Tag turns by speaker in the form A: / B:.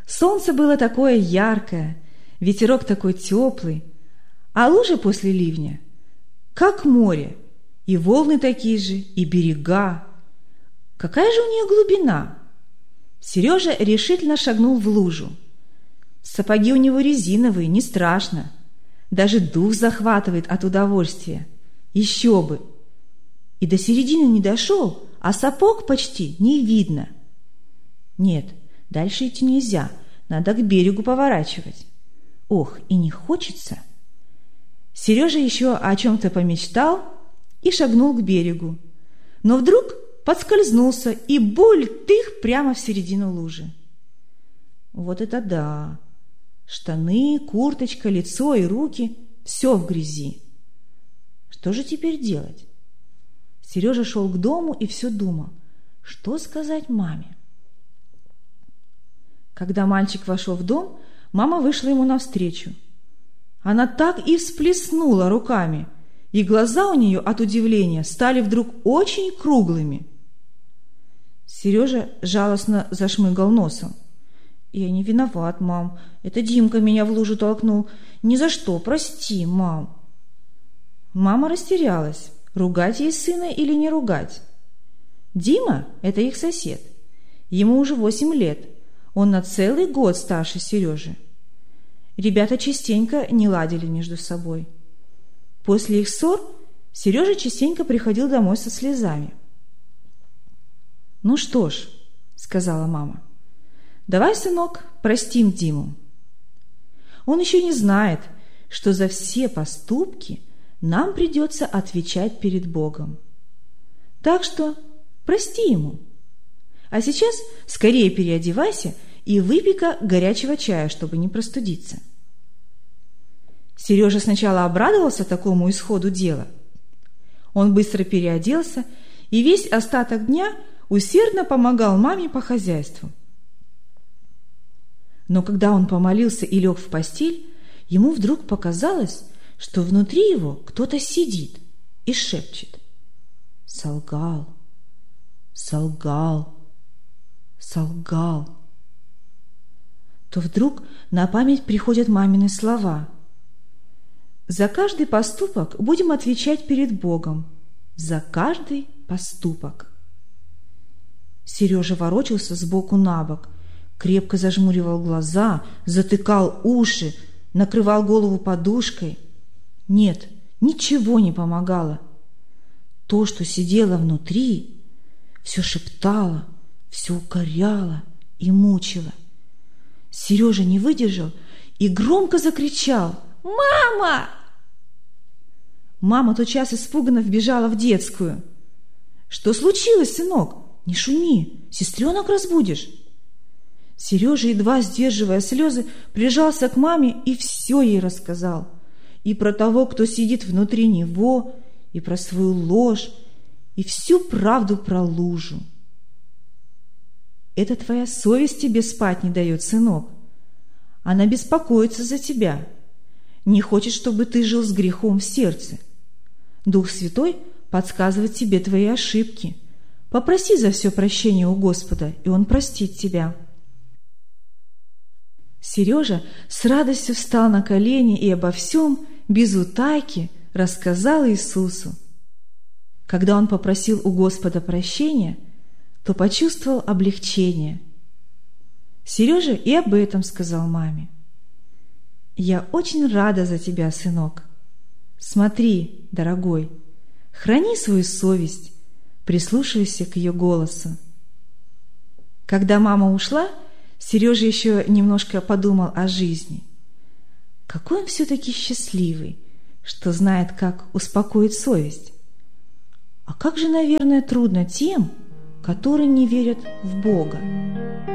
A: Солнце было такое яркое, ветерок такой теплый, а лужи после ливня как море, и волны такие же, и берега. Какая же у нее глубина? Сережа решительно шагнул в лужу. Сапоги у него резиновые, не страшно. Даже дух захватывает от удовольствия. Еще бы! И до середины не дошел, а сапог почти не видно. Нет, дальше идти нельзя, надо к берегу поворачивать. Ох, и не хочется. Сережа еще о чем-то помечтал и шагнул к берегу. Но вдруг подскользнулся и буль-тых прямо в середину лужи. Вот это да! Штаны, курточка, лицо и руки – все в грязи. Что же теперь делать? Сережа шел к дому и все думал, что сказать маме. Когда мальчик вошел в дом, мама вышла ему навстречу. Она так и всплеснула руками, и глаза у нее от удивления стали вдруг очень круглыми. Сережа жалостно зашмыгал носом. «Я не виноват, мам. Это Димка меня в лужу толкнул. Ни за что, прости, мам». Мама растерялась, ругать ей сына или не ругать. Дима – это их сосед. Ему уже 8 лет. Он на целый год старше Сережи. Ребята частенько не ладили между собой. После их ссор Сережа частенько приходил домой со слезами. «Ну что ж», – сказала мама, – «давай, сынок, простим Диму. Он еще не знает, что за все поступки нам придется отвечать перед Богом. Так что прости ему. А сейчас скорее переодевайся и выпей-ка горячего чая, чтобы не простудиться». Сережа сначала обрадовался такому исходу дела. Он быстро переоделся и весь остаток дня усердно помогал маме по хозяйству. Но когда он помолился и лег в постель, ему вдруг показалось, что внутри его кто-то сидит и шепчет: «Солгал, солгал, солгал». То вдруг на память приходят мамины слова: «За каждый поступок будем отвечать перед Богом, за каждый поступок». Сережа ворочался сбоку на бок, крепко зажмуривал глаза, затыкал уши, накрывал голову подушкой. Нет, ничего не помогало. То, что сидело внутри, все шептало, все укоряло и мучило. Сережа не выдержал и громко закричал: «Мама!» Мама тотчас испуганно вбежала в детскую. «Что случилось, сынок? Не шуми, сестренок разбудишь». Сережа, едва сдерживая слезы, прижался к маме и все ей рассказал. И про того, кто сидит внутри него, и про свою ложь, и всю правду про лужу. «Это твоя совесть тебе спать не дает, сынок. Она беспокоится за тебя, не хочет, чтобы ты жил с грехом в сердце. Дух Святой подсказывает тебе твои ошибки. Попроси за все прощения у Господа, и Он простит тебя». Сережа с радостью встал на колени и обо всем, без утайки, рассказал Иисусу. Когда он попросил у Господа прощения, то почувствовал облегчение. Сережа и об этом сказал маме. «Я очень рада за тебя, сынок. Смотри, дорогой, храни свою совесть, прислушивайся к ее голосу». Когда мама ушла, Сережа еще немножко подумал о жизни. Какой он все-таки счастливый, что знает, как успокоить совесть. А как же, наверное, трудно тем, которые не верят в Бога.